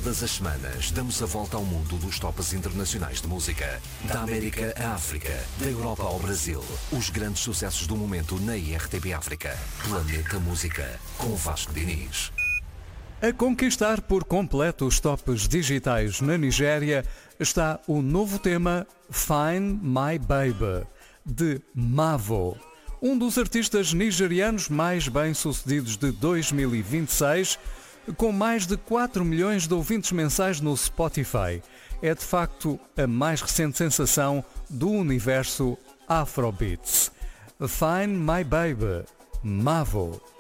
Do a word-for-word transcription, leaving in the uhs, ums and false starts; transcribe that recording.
Todas as semanas damos a volta ao mundo dos tops internacionais de música. Da América à África, da Europa ao Brasil. Os grandes sucessos do momento na I R T P África. Planeta Música, com Vasco Diniz. A conquistar por completo os tops digitais na Nigéria está o novo tema Find My Baby, de Mavo, um dos artistas nigerianos mais bem-sucedidos de dois mil e vinte e seis, com mais de quatro milhões de ouvintes mensais no Spotify. É de facto a mais recente sensação do universo Afrobeats. Find My Baby, Mavo.